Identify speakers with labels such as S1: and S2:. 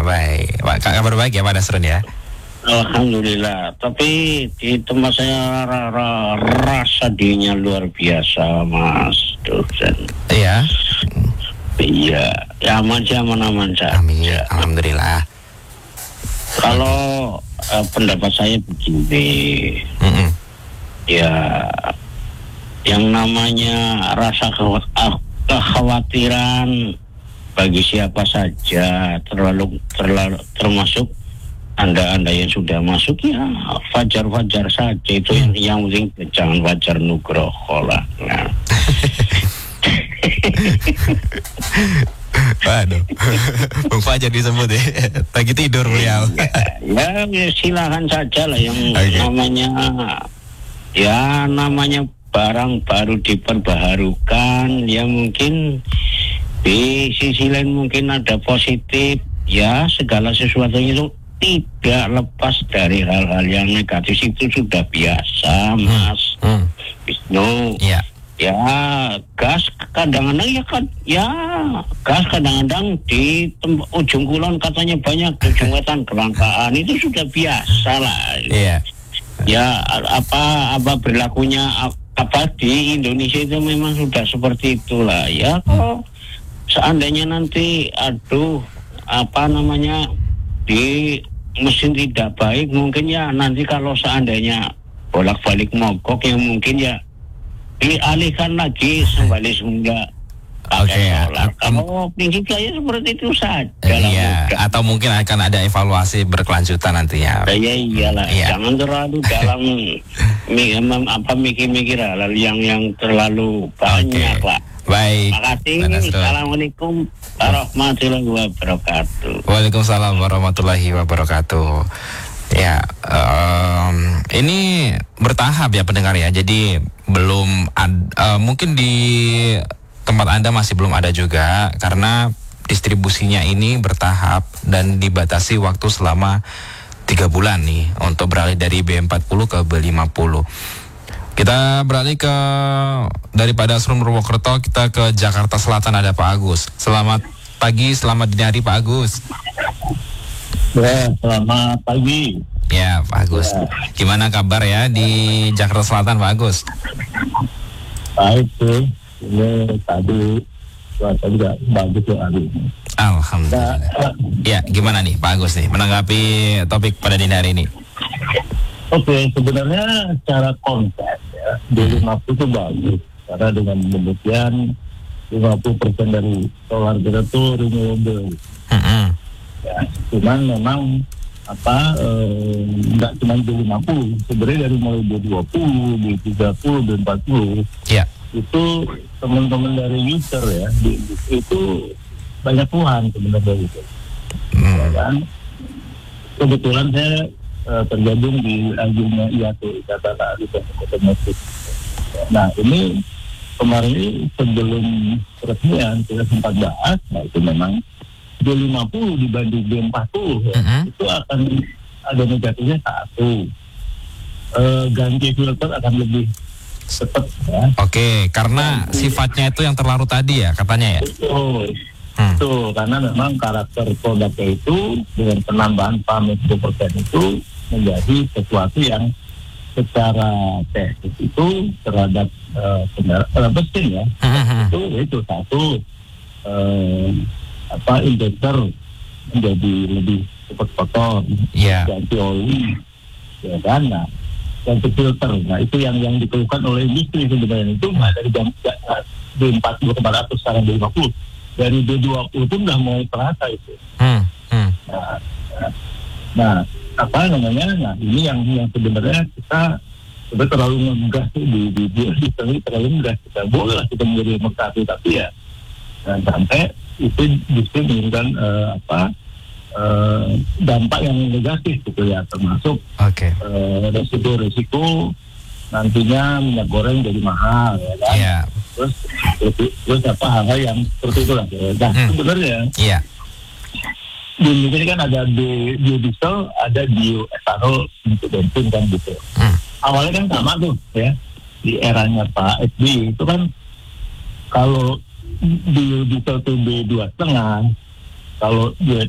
S1: baik. Kabar baik ya Pak Dasrun ya?
S2: Alhamdulillah. Tapi di tempat saya rasa dingin luar biasa, Mas dosen.
S1: Iya.
S2: Iya, aman saja.
S1: Amin. Alhamdulillah.
S2: Kalau pendapat saya begini, ya yang namanya rasa kekhawatiran bagi siapa saja termasuk Anda yang sudah masuk ya wajar saja itu yang penting jangan wajar nugroho lah. Nah.
S1: Waduh, Bung Fajar disebut ya, lagi tidur beliau.
S2: Ya silakan saja lah yang namanya barang baru diperbaharukan ya mungkin di sisi lain mungkin ada positif ya segala sesuatunya itu tidak lepas dari hal-hal yang negatif itu sudah biasa Mas Wisnu. Ya gas kadang-kadang gas kadang-kadang di ujung kulon katanya banyak, ujung wetan kelangkaan itu sudah biasa lah. Ya apa berlakunya apa di Indonesia itu memang sudah seperti itulah ya. Kalau seandainya nanti di mesin tidak baik mungkin ya nanti kalau seandainya bolak-balik mogok yang mungkin ya dialihkan lagi kembali semula. Kalau prinsip saya seperti itu saja.
S1: Iya. Atau mungkin akan ada evaluasi berkelanjutan nantinya.
S2: Iyalah. Jangan terlalu dalam mikir-mikir hal yang terlalu banyak lah.
S1: Baik.
S2: Terima kasih. Assalamualaikum warahmatullahi wabarakatuh.
S1: Waalaikumsalam warahmatullahi wabarakatuh. Ya, ini bertahap ya pendengar ya. Jadi belum mungkin di tempat Anda masih belum ada juga karena distribusinya ini bertahap dan dibatasi waktu selama 3 bulan nih untuk beralih dari B40 ke B50. Kita beralih dari Pak Dasrun Purwokerto kita ke Jakarta Selatan ada Pak Agus. Selamat pagi, selamat dini hari Pak Agus.
S3: Ya, selamat pagi.
S1: Ya, Pak Agus. Gimana kabar ya di Jakarta Selatan, Pak Agus?
S3: Baik, tuh. Ini tadi cuaca juga bagus ya hari ini.
S1: Alhamdulillah. Ya, gimana nih Pak Agus nih menanggapi topik pada dini hari ini?
S3: Oke, sebenarnya secara konsep ya, B50 itu bagus. Karena dengan demikian 50% dari solar kita itu renewable. Ya, cuman memang nggak cuma B50, sebenarnya dari mulai B20, B30, B40 itu teman-teman dari user ya di industri itu banyak keluhan sebenarnya gitu. Ya kan? Kebetulan saya tergabung di ajunya IAT, Ikatan Ahli Teknik Otomotif. Nah ini kemarin ini sebelum peresmian kita sempat bahas, nah itu memang B50 dibanding B40 itu akan ada negatifnya satu, ganti filter akan lebih cepat ya.
S1: Oke, karena sifatnya itu yang terlarut tadi ya katanya ya.
S3: Betul, karena memang karakter produknya itu dengan penambahan paham 10% itu menjadi sesuatu yang secara teknis itu terhadap mesin ya. Itu satu. Injektor menjadi lebih cepat kotor, ganti oli, ya kan, ganti filter. Nah itu yang dikeluhkan oleh industri sebenarnya itu nggak dari B40 ke 400 sekarang B50, dari B20 pun udah mulai terasa itu. Nah ini yang sebenarnya kita terlalu ngegas di terlalu ngegas kita boleh lah kita menjadi merkati tapi ya sampai itu justru menimbulkan dampak yang negatif gitu ya, termasuk resiko nantinya minyak goreng jadi mahal ya kan. Terus hal-hal yang seperti itulah ya. Nah sebenarnya di Indonesia ini kan ada biodiesel, ada bioetanol untuk bensin kan gitu. Awalnya kan sama tuh ya di eranya Pak SBY itu kan kalau biodiesel itu B2,5, kalau